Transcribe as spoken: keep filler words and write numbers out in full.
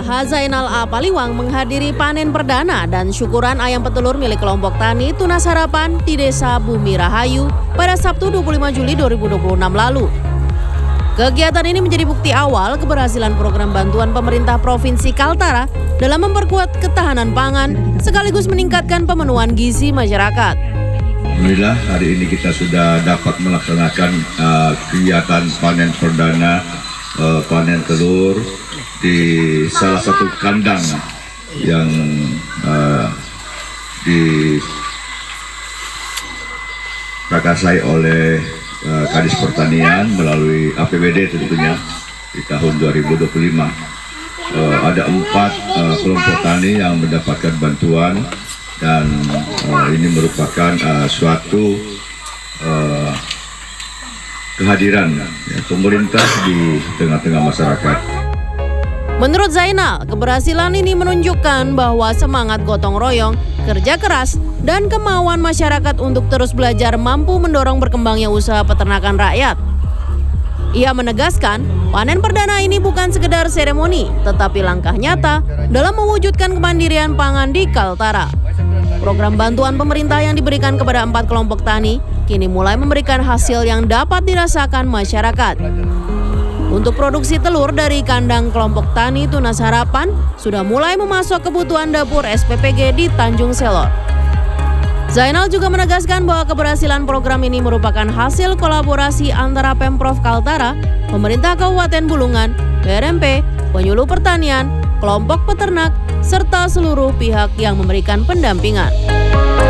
H. Zainal A. Paliwang menghadiri panen perdana dan syukuran ayam petelur milik kelompok tani Tunas Harapan di Desa Bumi Rahayu pada Sabtu dua puluh lima Juli dua ribu dua puluh enam lalu. Kegiatan ini menjadi bukti awal keberhasilan program bantuan pemerintah Provinsi Kaltara dalam memperkuat ketahanan pangan sekaligus meningkatkan pemenuhan gizi masyarakat. Alhamdulillah hari ini kita sudah dapat melaksanakan uh, kegiatan panen perdana uh, panen telur di salah satu kandang yang uh, diprakarsai oleh uh, Kadis Pertanian melalui A P B D tentunya di tahun dua ribu dua puluh lima. Uh, ada empat uh, kelompok tani yang mendapatkan bantuan dan uh, ini merupakan uh, suatu uh, kehadiran ya, pemerintah di tengah-tengah masyarakat. Menurut Zainal, keberhasilan ini menunjukkan bahwa semangat gotong royong, kerja keras, dan kemauan masyarakat untuk terus belajar mampu mendorong berkembangnya usaha peternakan rakyat. Ia menegaskan, panen perdana ini bukan sekedar seremoni, tetapi langkah nyata dalam mewujudkan kemandirian pangan di Kaltara. Program bantuan pemerintah yang diberikan kepada empat kelompok tani kini mulai memberikan hasil yang dapat dirasakan masyarakat. Untuk produksi telur dari kandang kelompok tani Tunas Harapan sudah mulai memasok kebutuhan dapur S P P G di Tanjung Selor. Zainal juga menegaskan bahwa keberhasilan program ini merupakan hasil kolaborasi antara Pemprov Kaltara, pemerintah Kabupaten Bulungan, B R M P, penyuluh pertanian, kelompok peternak, serta seluruh pihak yang memberikan pendampingan.